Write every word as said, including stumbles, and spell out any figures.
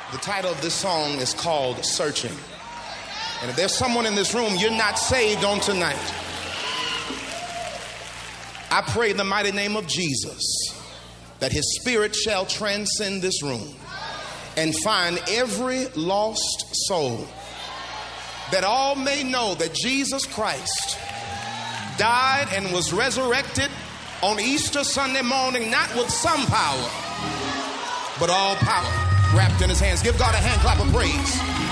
The title of this song is called Searching. And if there's someone in this room, you're not saved on tonight, I pray in the mighty name of Jesus that his spirit shall transcend this room and find every lost soul, that all may know that Jesus Christ died and was resurrected on Easter Sunday morning, not with some power, but all power wrapped in his hands. Give God a hand clap of praise.